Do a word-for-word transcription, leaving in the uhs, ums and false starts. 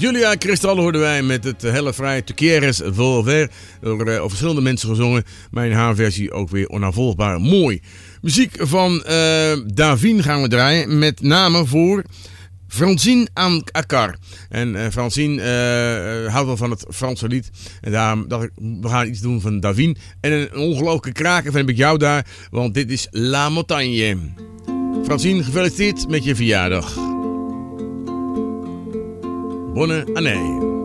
Julia Cristal hoorden wij met het hele vrij Te quieres volver. Door uh, verschillende mensen gezongen. Maar in haar versie ook weer onnavolgbaar mooi. Muziek van uh, Davine gaan we draaien. Met name voor Francine Akar. En uh, Francine uh, uh, houdt wel van het Franse lied. En daarom dacht ik, we gaan iets doen van Davine. En een ongelooflijke kraker heb ik jou daar. Want dit is La Montagne. Francine, gefeliciteerd met je verjaardag. Bonne année.